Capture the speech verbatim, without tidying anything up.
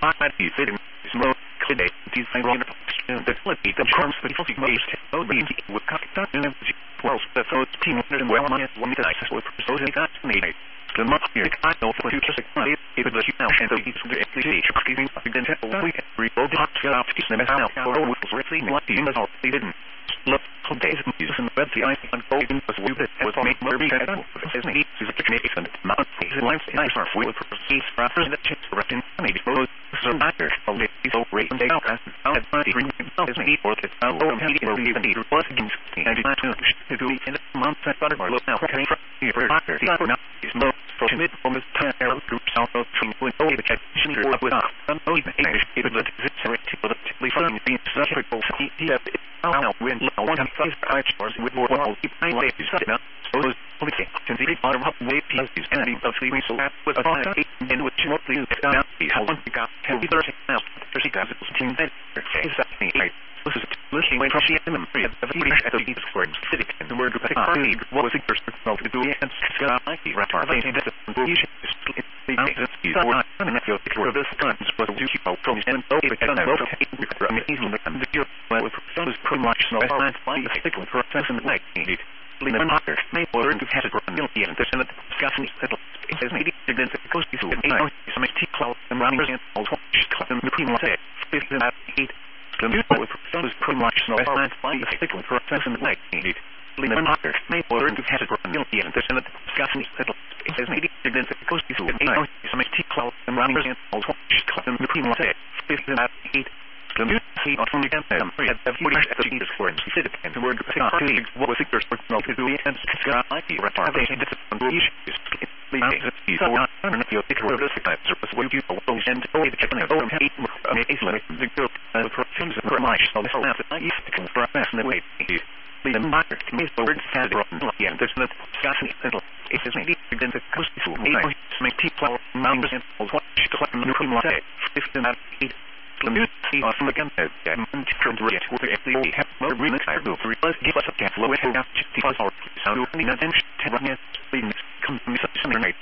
I see fitting smoke today. These things on the quality of course the coffee based obeys with contact and well the third team and well my one that I saw for so that me the month here I know for future supply if the now and the each of the application giving then we can rebuild the hot out to the now for all was really like the end of they didn't look some days music and web the I think golden was we that was make more be that is neat is a technique and mount is life nice for we will proceed for the chance to return maybe for so matter only so great and they out as out at the ring is neat for the oh and he will even need was against the I to do in the month that butter look now came from here for doctor the other now is no for mid from this ten arrow group south of from with all the check sure up with us and no even English it was a for the typically fun being such a cool he have now when one of these characters with more well keep my way is now so is okay can see bottom up way pieces and of sleeping so that with a fine in which you mostly down the how one got can be thirty now thirty guys it was team that is that right this is looking away from the memory of the at the beat square city and the word of the party what was the first to do and got like the rat are saying that the issue is the agency for not and if you for this guns was to keep out from and so it can both amazing and the year well was pretty much no science like the stick with process and like needed Lehman Hucker may order to have it run the and this and the discussion settle it has made it against the coast to know some T cloud and running and all and the cream say fifteen at eight the new with was pretty much no science like the stick with process and like needed Lehman Hucker may order to have it run the and this and the discussion settle it has made it against the coast to know some T cloud and running and all and the cream say fifteen at eight the new see on the campaign we had forty at the Jesus for and sit and the word what was the first personal to do and got like the retardation this on the issues the agency so not and if you take a risk that service will you go and go to check on the eight amazing the girl the perfumes for my so this is I used to confess in the way the market is the word has run and there's no discussion settle it is maybe against the coast to make people numbers and what she got in the room like fifteen at eight the new see on the campaign and turned to it with the have more remix I do for us give us a cat low it has to fuzz our so the attention to run it come to me such a night